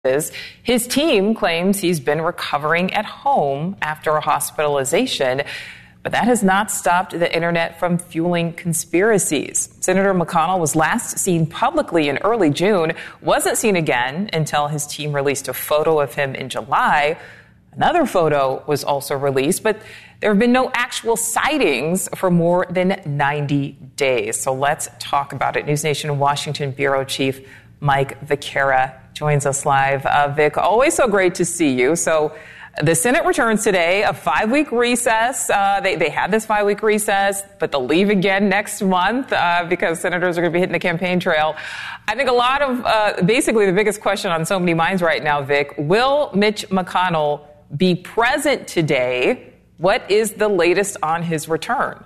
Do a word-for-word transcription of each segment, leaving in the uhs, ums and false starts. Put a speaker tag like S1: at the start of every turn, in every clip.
S1: His team claims he's been recovering at home after a hospitalization, but that has not stopped the internet from fueling conspiracies. Senator McConnell was last seen publicly in early June, wasn't seen again until his team released a photo of him in July. Another photo was also released, but there have been no actual sightings for more than ninety days. So let's talk about it. News Nation Washington Bureau Chief Mike Viqueira joins us live. Uh, Vic, always so great to see you. So the Senate returns today, a five-week recess. Uh, they, they had this five-week recess, but they'll leave again next month uh, because senators are going to be hitting the campaign trail. I think a lot of, uh, basically the biggest question on so many minds right now, Vic, will Mitch McConnell be present today? What is the latest on his return?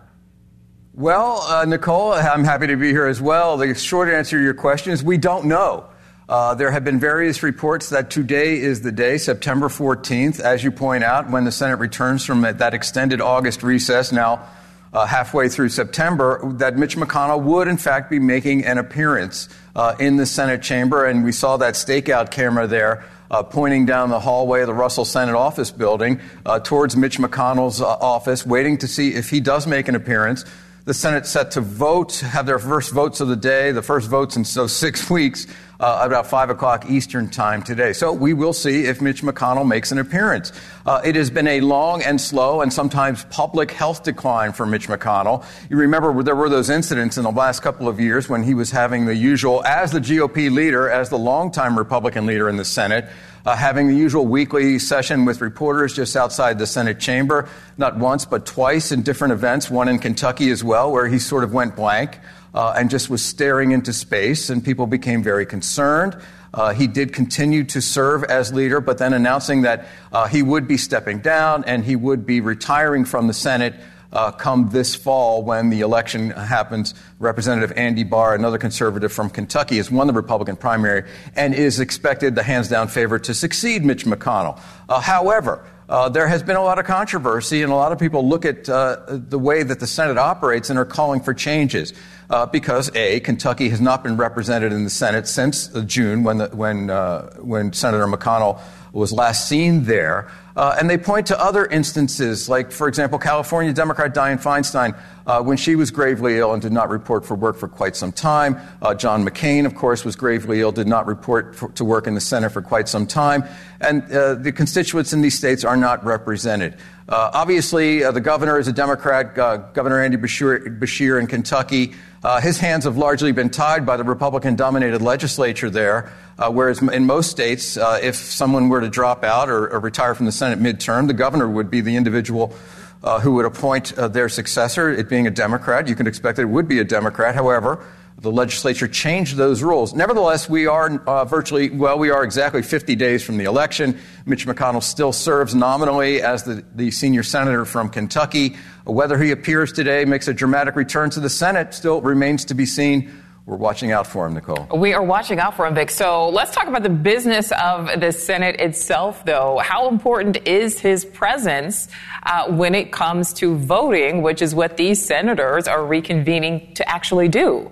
S2: Well, uh, Nicole, I'm happy to be here as well. The short answer to your question is we don't know. Uh, there have been various reports that today is the day, September fourteenth, as you point out, when the Senate returns from that extended August recess, now uh, halfway through September, that Mitch McConnell would, in fact, be making an appearance uh, in the Senate chamber. And we saw that stakeout camera there uh, pointing down the hallway of the Russell Senate office building uh, towards Mitch McConnell's uh, office, waiting to see if he does make an appearance. The Senate set to vote, have their first votes of the day, the first votes in so six weeks, uh, about five o'clock Eastern time today. So we will see if Mitch McConnell makes an appearance. Uh, it has been a long and slow and sometimes public health decline for Mitch McConnell. You remember there were those incidents in the last couple of years when he was having the usual, as the G O P leader, as the longtime Republican leader in the Senate, Uh, having the usual weekly session with reporters just outside the Senate chamber, not once but twice in different events, one in Kentucky as well, where he sort of went blank uh, and just was staring into space, and people became very concerned. Uh, he did continue to serve as leader, but then announcing that uh, he would be stepping down and he would be retiring from the Senate Uh, come this fall when the election happens. Representative Andy Barr, another conservative from Kentucky, has won the Republican primary and is expected the hands-down favorite to succeed Mitch McConnell. Uh, however, uh, there has been a lot of controversy, and a lot of people look at uh, the way that the Senate operates and are calling for changes. Uh, because, A, Kentucky has not been represented in the Senate since uh, June when, the, when, uh, when Senator McConnell was last seen there. Uh, and they point to other instances, like, for example, California Democrat Dianne Feinstein, uh, when she was gravely ill and did not report for work for quite some time. Uh, John McCain, of course, was gravely ill, did not report for, to work in the Senate for quite some time. And uh, the constituents in these states are not represented. Uh, obviously, uh, the governor is a Democrat, uh, Governor Andy Beshear, Beshear in Kentucky. Uh, his hands have largely been tied by the Republican-dominated legislature there, uh, whereas in most states, uh, if someone were to drop out or, or retire from the Senate midterm, the governor would be the individual uh, who would appoint uh, their successor. It being a Democrat, you can expect that it would be a Democrat. However, the legislature changed those rules. Nevertheless, we are uh, virtually, well, we are exactly fifty days from the election. Mitch McConnell still serves nominally as the, the senior senator from Kentucky. Whether he appears today, makes a dramatic return to the Senate, still remains to be seen. We're watching out for him, Nicole.
S1: We are watching out for him, Vic. So let's talk about the business of the Senate itself, though. How important is his presence uh, when it comes to voting, which is what these senators are reconvening to actually do?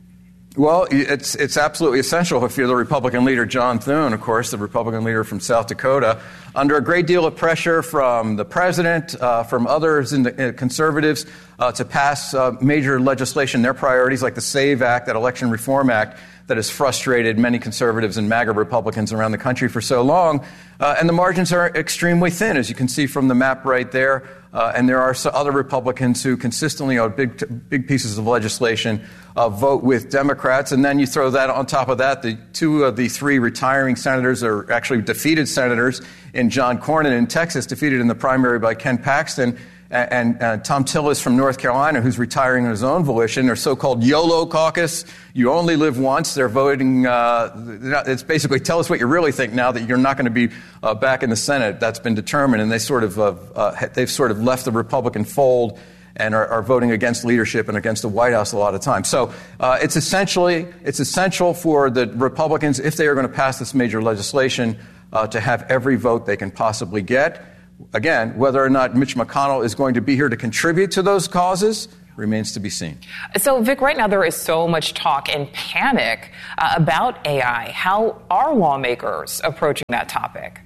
S2: Well, it's it's absolutely essential if you're the Republican leader, John Thune, of course, the Republican leader from South Dakota, under a great deal of pressure from the president, uh, from others in the uh, conservatives, uh, to pass uh, major legislation, their priorities like the SAVE Act, that Election Reform Act, that has frustrated many conservatives and MAGA Republicans around the country for so long. Uh, and the margins are extremely thin, as you can see from the map right there. Uh, and there are other Republicans who consistently, on big, big pieces of legislation, uh, vote with Democrats. And then you throw that on top of that, the two of the three retiring senators are actually defeated senators in John Cornyn in Texas, defeated in the primary by Ken Paxton, and, and uh, Tom Tillis from North Carolina, who's retiring on his own volition. Their so-called YOLO caucus, you only live once. They're voting, uh, it's basically tell us what you really think now that you're not going to be uh, back in the Senate. That's been determined, and they sort of, uh, uh, they've sort of left the Republican fold and are, are voting against leadership and against the White House a lot of times. So uh, it's essentially, it's essential for the Republicans, if they are going to pass this major legislation, uh, to have every vote they can possibly get. Again, whether or not Mitch McConnell is going to be here to contribute to those causes, remains to be seen.
S1: So, Vic, right now there is so much talk and panic uh, about A I. How are lawmakers approaching that topic?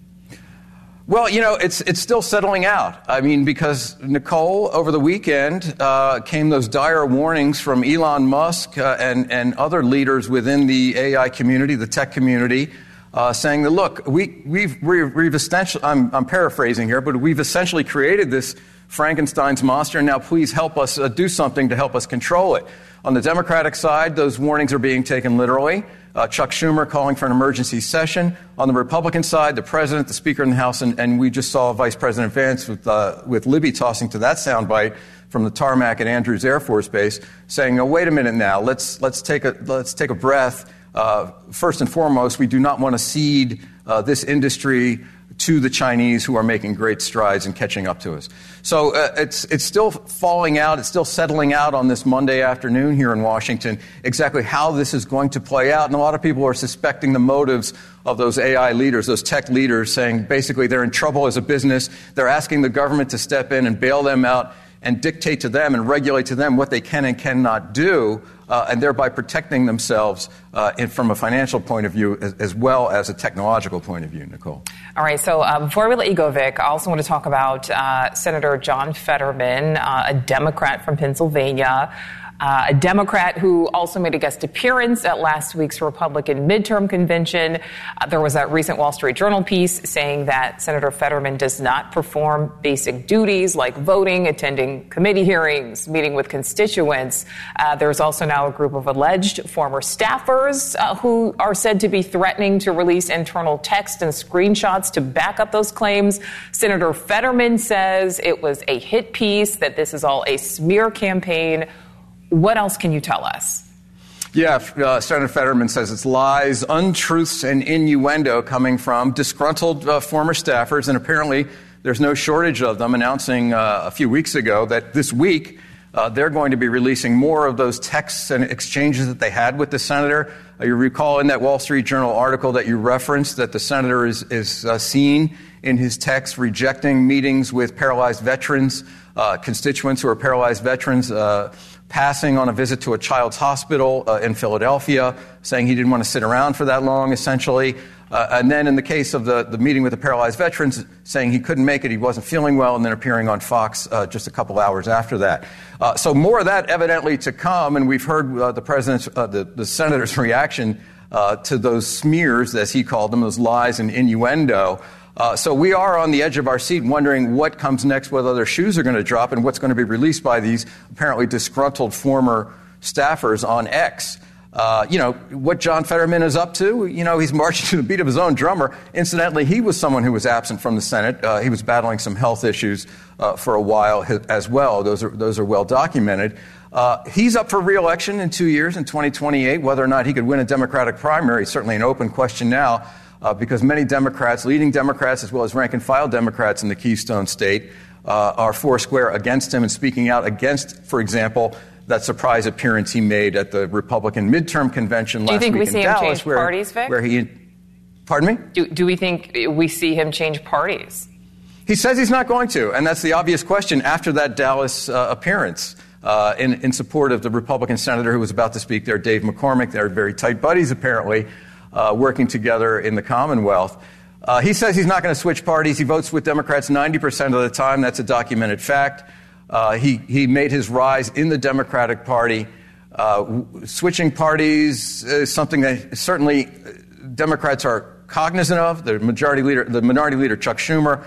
S2: Well, you know, it's it's still settling out. I mean, because, Nicole, over the weekend uh, came those dire warnings from Elon Musk uh, and, and other leaders within the A I community, the tech community, uh, saying that, look, we, we've, we've, we've essentially, I'm, I'm paraphrasing here, but we've essentially created this Frankenstein's monster, and now please help us uh, do something to help us control it. On the Democratic side, those warnings are being taken literally. Uh, Chuck Schumer calling for an emergency session. On the Republican side, the president, the Speaker in the House, and, and we just saw Vice President Vance with, uh, with Libby tossing to that soundbite from the tarmac at Andrews Air Force Base, saying, "Oh, wait a minute now. Let's let's take a let's take a breath. Uh, first and foremost, we do not want to cede uh, this industry to the Chinese, who are making great strides in catching up to us." So uh, it's it's still falling out. It's still settling out on this Monday afternoon here in Washington, exactly how this is going to play out. And a lot of people are suspecting the motives of those A I leaders, those tech leaders, saying basically they're in trouble as a business. They're asking the government to step in and bail them out and dictate to them and regulate to them what they can and cannot do, uh, and thereby protecting themselves uh, in, from a financial point of view as, as well as a technological point of view, Nicole.
S1: All right, so uh, before we let you go, Vic, I also want to talk about uh, Senator John Fetterman, uh, a Democrat from Pennsylvania, Uh, a Democrat who also made a guest appearance at last week's Republican midterm convention. Uh, there was that recent Wall Street Journal piece saying that Senator Fetterman does not perform basic duties like voting, attending committee hearings, meeting with constituents. Uh, there's also now a group of alleged former staffers uh, who are said to be threatening to release internal text and screenshots to back up those claims. Senator Fetterman says it was a hit piece, that this is all a smear campaign. What else can you tell us?
S2: Yeah, uh, Senator Fetterman says it's lies, untruths, and innuendo coming from disgruntled uh, former staffers, and apparently there's no shortage of them, announcing uh, a few weeks ago that this week uh, they're going to be releasing more of those texts and exchanges that they had with the senator. Uh, you recall in that Wall Street Journal article that you referenced that the senator is, is uh, seen in his text rejecting meetings with paralyzed veterans, uh, constituents who are paralyzed veterans, uh, passing on a visit to a child's hospital uh, in Philadelphia, saying he didn't want to sit around for that long, essentially. Uh, and then in the case of the, the meeting with the paralyzed veterans, saying he couldn't make it, he wasn't feeling well, and then appearing on Fox uh, just a couple hours after that. Uh, so more of that evidently to come, and we've heard uh, the president's, uh, the, the senator's reaction uh, to those smears, as he called them, those lies and innuendo. Uh, so we are on the edge of our seat wondering what comes next, whether their shoes are going to drop, and what's going to be released by these apparently disgruntled former staffers on X. Uh, you know, what John Fetterman is up to, you know, he's marching to the beat of his own drummer. Incidentally, he was someone who was absent from the Senate. Uh, he was battling some health issues uh, for a while as well. Those are, those are well documented. Uh, he's up for re-election in two years, in twenty twenty-eight. Whether or not he could win a Democratic primary is certainly an open question now. Uh, because many Democrats, leading Democrats as well as rank-and-file Democrats in the Keystone State, uh, are foursquare against him and speaking out against, for example, that surprise appearance he made at the Republican midterm convention last week in Dallas.
S1: Do you think we see him change
S2: where,
S1: parties, Vic?
S2: Where he, pardon me?
S1: Do, do we think we see him change parties?
S2: He says he's not going to, and that's the obvious question after that Dallas uh, appearance. Uh, in, in support of the Republican senator who was about to speak there, Dave McCormick. They're very tight buddies, apparently. Uh, working together in the Commonwealth. Uh, he says he's not going to switch parties. He votes with Democrats ninety percent of the time. That's a documented fact. Uh, he, he made his rise in the Democratic Party. Uh, w- switching parties is something that certainly Democrats are cognizant of. The majority leader, the minority leader, Chuck Schumer,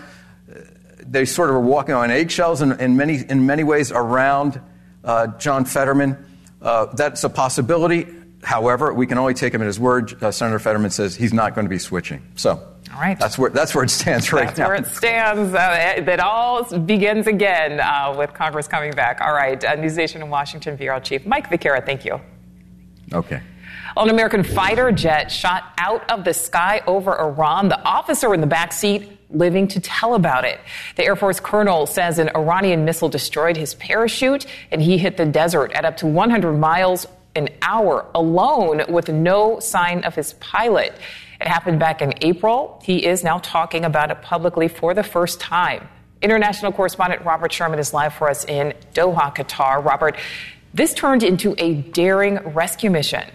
S2: they sort of are walking on eggshells in, in many in many ways around uh, John Fetterman. Uh, that's a possibility. However, we can only take him at his word. Uh, Senator Fetterman says he's not going to be switching. So,
S1: all right,
S2: that's where that's where it stands right
S1: that's
S2: now.
S1: That's where it stands. Uh, that all begins again uh, with Congress coming back. All right, uh, NewsNation in Washington Bureau Chief Mike Viqueira, thank you.
S2: Okay.
S1: An American fighter jet shot out of the sky over Iran. The officer in the back seat living to tell about it. The Air Force colonel says an Iranian missile destroyed his parachute and he hit the desert at up to one hundred miles an hour alone with no sign of his pilot. It happened back in April. He is now talking about it publicly for the first time. International correspondent Robert Sherman is live for us in Doha, Qatar. Robert, this turned into a daring rescue mission.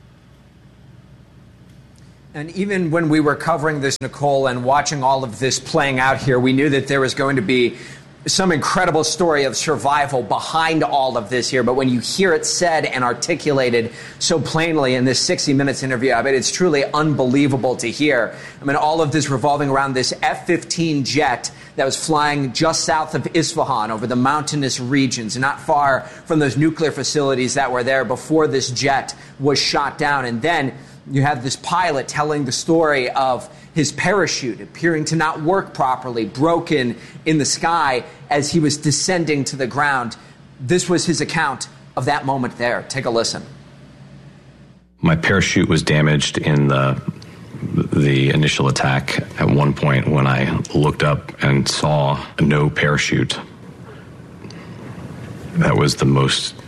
S3: And even when we were covering this, Nicole, and watching all of this playing out here, we knew that there was going to be some incredible story of survival behind all of this here. But when you hear it said and articulated so plainly in this sixty minutes interview, I mean, it's truly unbelievable to hear. I mean, all of this revolving around this F fifteen jet that was flying just south of Isfahan over the mountainous regions, not far from those nuclear facilities that were there before this jet was shot down. And then you have this pilot telling the story of his parachute appearing to not work properly, broken in the sky as he was descending to the ground. This was his account of that moment there. Take a listen.
S4: My parachute was damaged in the the initial attack. At one point when I looked up and saw no parachute, that was the most